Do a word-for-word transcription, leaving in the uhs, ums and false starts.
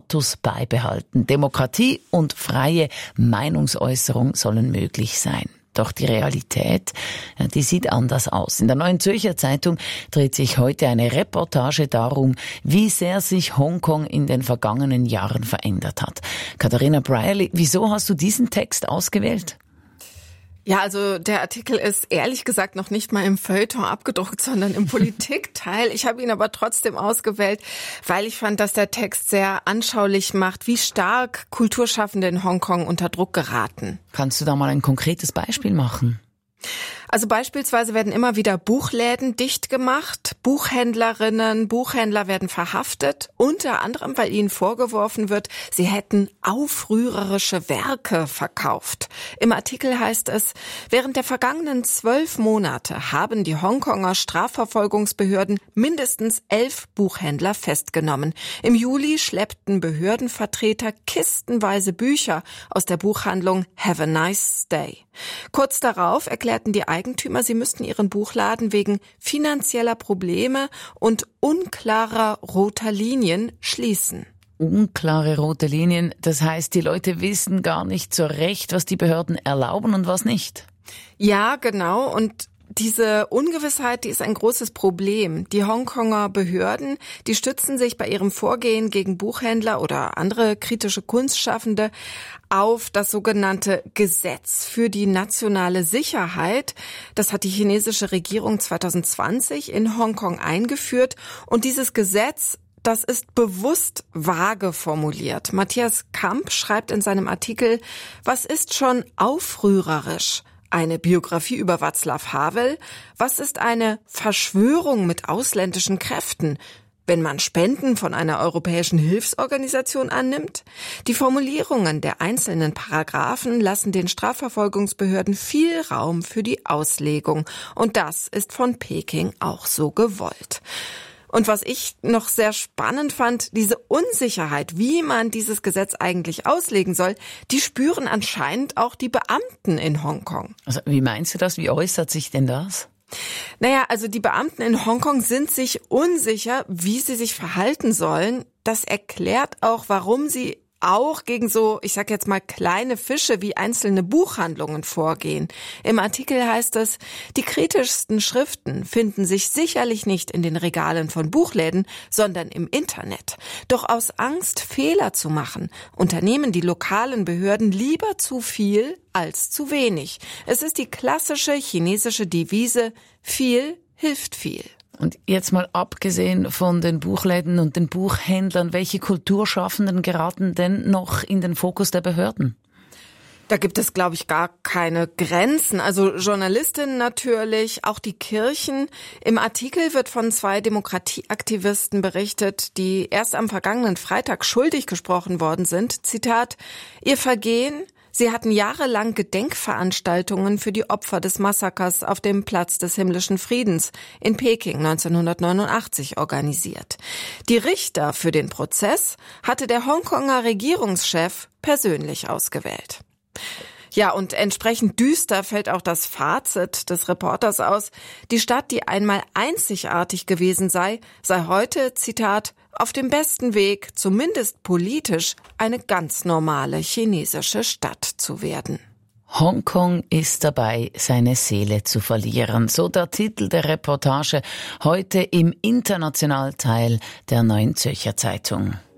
Status beibehalten. Demokratie und freie Meinungsäußerung sollen möglich sein. Doch die Realität, die sieht anders aus. In der Neuen Zürcher Zeitung dreht sich heute eine Reportage darum, wie sehr sich Hongkong in den vergangenen Jahren verändert hat. Katharina Brierley, wieso hast du diesen Text ausgewählt? Ja, also der Artikel ist ehrlich gesagt noch nicht mal im Feuilleton abgedruckt, sondern im Politikteil. Ich habe ihn aber trotzdem ausgewählt, weil ich fand, dass der Text sehr anschaulich macht, wie stark Kulturschaffende in Hongkong unter Druck geraten. Kannst du da mal ein konkretes Beispiel machen? Also beispielsweise werden immer wieder Buchläden dicht gemacht, Buchhändlerinnen, Buchhändler werden verhaftet, unter anderem, weil ihnen vorgeworfen wird, sie hätten aufrührerische Werke verkauft. Im Artikel heißt es, während der vergangenen zwölf Monate haben die Hongkonger Strafverfolgungsbehörden mindestens elf Buchhändler festgenommen. Im Juli schleppten Behördenvertreter kistenweise Bücher aus der Buchhandlung Have a Nice Day. Kurz darauf erklärten die Eigentümer, sie müssten ihren Buchladen wegen finanzieller Probleme und unklarer roter Linien schließen. Unklare rote Linien, das heißt, die Leute wissen gar nicht so recht, was die Behörden erlauben und was nicht. Ja, genau. Und diese Ungewissheit, die ist ein großes Problem. Die Hongkonger Behörden, die stützen sich bei ihrem Vorgehen gegen Buchhändler oder andere kritische Kunstschaffende auf das sogenannte Gesetz für die nationale Sicherheit. Das hat die chinesische Regierung zwanzig zwanzig in Hongkong eingeführt. Und dieses Gesetz, das ist bewusst vage formuliert. Matthias Kamp schreibt in seinem Artikel, was ist schon aufrührerisch? Eine Biografie über Václav Havel? Was ist eine Verschwörung mit ausländischen Kräften? Wenn man Spenden von einer europäischen Hilfsorganisation annimmt? Die Formulierungen der einzelnen Paragraphen lassen den Strafverfolgungsbehörden viel Raum für die Auslegung. Und das ist von Peking auch so gewollt. Und was ich noch sehr spannend fand, diese Unsicherheit, wie man dieses Gesetz eigentlich auslegen soll, die spüren anscheinend auch die Beamten in Hongkong. Also, wie meinst du das? Wie äußert sich denn das? Naja, also die Beamten in Hongkong sind sich unsicher, wie sie sich verhalten sollen. Das erklärt auch, warum sie auch gegen so, ich sag jetzt mal, kleine Fische wie einzelne Buchhandlungen vorgehen. Im Artikel heißt es, die kritischsten Schriften finden sich sicherlich nicht in den Regalen von Buchläden, sondern im Internet. Doch aus Angst, Fehler zu machen, unternehmen die lokalen Behörden lieber zu viel als zu wenig. Es ist die klassische chinesische Devise, viel hilft viel. Und jetzt mal abgesehen von den Buchläden und den Buchhändlern, welche Kulturschaffenden geraten denn noch in den Fokus der Behörden? Da gibt es, glaube ich, gar keine Grenzen. Also Journalistinnen natürlich, auch die Kirchen. Im Artikel wird von zwei Demokratieaktivisten berichtet, die erst am vergangenen Freitag schuldig gesprochen worden sind. Zitat, ihr Vergehen: Sie hatten jahrelang Gedenkveranstaltungen für die Opfer des Massakers auf dem Platz des Himmlischen Friedens in Peking neunzehnhundertneunundachtzig organisiert. Die Richter für den Prozess hatte der Hongkonger Regierungschef persönlich ausgewählt. Ja, und entsprechend düster fällt auch das Fazit des Reporters aus. Die Stadt, die einmal einzigartig gewesen sei, sei heute, Zitat, auf dem besten Weg, zumindest politisch, eine ganz normale chinesische Stadt zu werden. Hongkong ist dabei, seine Seele zu verlieren. So der Titel der Reportage heute im Internationalteil der Neuen Zürcher Zeitung.